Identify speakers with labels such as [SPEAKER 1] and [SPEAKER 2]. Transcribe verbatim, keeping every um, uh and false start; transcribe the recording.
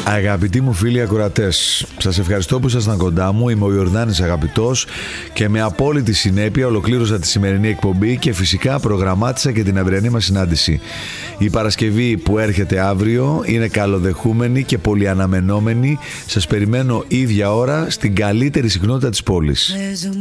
[SPEAKER 1] Αγαπητοί μου φίλοι ακροατές, σας ευχαριστώ που ήσασταν κοντά μου. Είμαι ο Ιορδάνης Αγαπητός και με απόλυτη συνέπεια ολοκλήρωσα τη σημερινή εκπομπή και φυσικά προγραμμάτισα και την αυριανή μας συνάντηση. Η Παρασκευή που έρχεται αύριο είναι καλοδεχούμενη και πολυαναμενόμενη. Σας περιμένω ίδια ώρα στην καλύτερη συχνότητα της πόλης.